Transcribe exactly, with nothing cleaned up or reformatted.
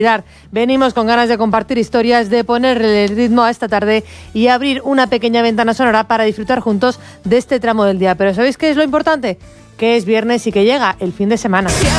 Venimos con ganas de compartir historias, de ponerle el ritmo a esta tarde y abrir una pequeña ventana sonora para disfrutar juntos de este tramo del día. Pero ¿sabéis qué es lo importante? Que es viernes y que llega el fin de semana.